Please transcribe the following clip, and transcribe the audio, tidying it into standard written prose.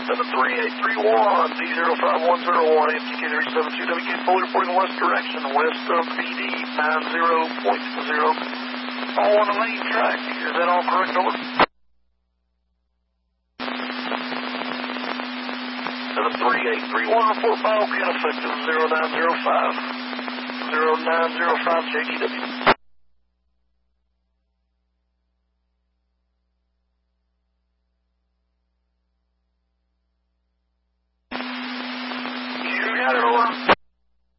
73831, D05101, AMTK 372, WK fully reporting west direction, west of BD 90.0. All on the main track. Is that all correct, over? 73831, report by OK, effective 0905, 0905 JGW.